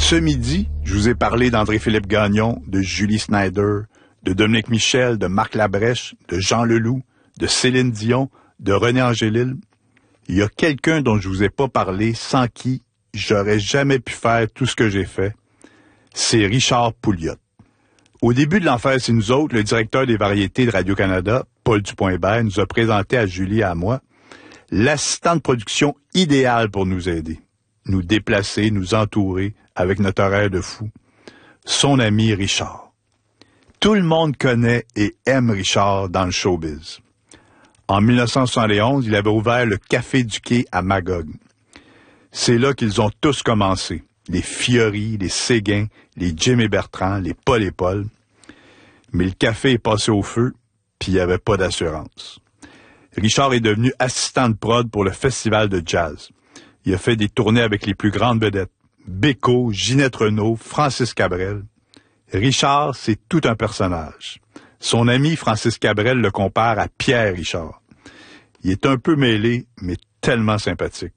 Ce midi, je vous ai parlé d'André-Philippe Gagnon, de Julie Snyder, de Dominique Michel, de Marc Labrèche, de Jean Leloup, de Céline Dion, de René Angélil. Il y a quelqu'un dont je vous ai pas parlé, sans qui j'aurais jamais pu faire tout ce que j'ai fait. C'est Richard Pouliot. Au début de l'Enfer, c'est nous autres, le directeur des variétés de Radio-Canada, Paul Dupont-Hébert, nous a présenté à Julie et à moi l'assistant de production idéal pour nous aider, nous déplacer, nous entourer avec notre horaire de fou. Son ami Richard. Tout le monde connaît et aime Richard dans le showbiz. En 1971, il avait ouvert le Café du Quai à Magog. C'est là qu'ils ont tous commencé. Les Fiori, les Séguin, les Jim et Bertrand, les Paul et Paul. Mais le café est passé au feu, puis il n'y avait pas d'assurance. Richard est devenu assistant de prod pour le festival de jazz. Il a fait des tournées avec les plus grandes vedettes. Bécaud, Ginette Renault, Francis Cabrel. Richard, c'est tout un personnage. Son ami Francis Cabrel le compare à Pierre Richard. Il est un peu mêlé, mais tellement sympathique.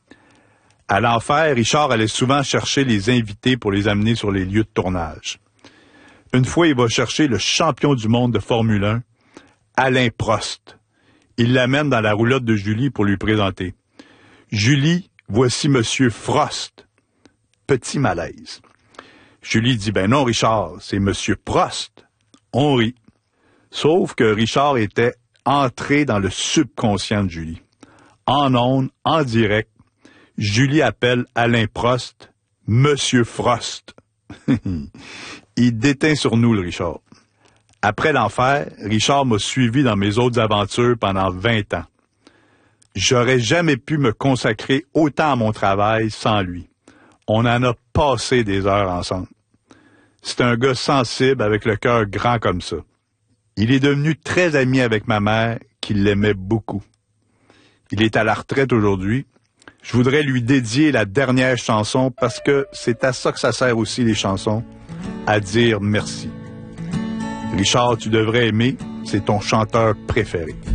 À l'Enfer, Richard allait souvent chercher les invités pour les amener sur les lieux de tournage. Une fois, il va chercher le champion du monde de Formule 1, Alain Prost. Il l'amène dans la roulotte de Julie pour lui présenter. « Julie, voici Monsieur Frost. » Petit malaise. Julie dit « Ben non, Richard, c'est Monsieur Prost. » On rit. Sauf que Richard était entré dans le subconscient de Julie. En ondes, en direct, Julie appelle Alain Prost Monsieur Frost. Il déteint sur nous, le Richard. Après l'Enfer, Richard m'a suivi dans mes autres aventures pendant 20 ans. J'aurais jamais pu me consacrer autant à mon travail sans lui. On en a passé des heures ensemble. C'est un gars sensible avec le cœur grand comme ça. Il est devenu très ami avec ma mère, qui l'aimait beaucoup. Il est à la retraite aujourd'hui. Je voudrais lui dédier la dernière chanson parce que c'est à ça que ça sert aussi les chansons, à dire merci. Richard, tu devrais aimer, c'est ton chanteur préféré.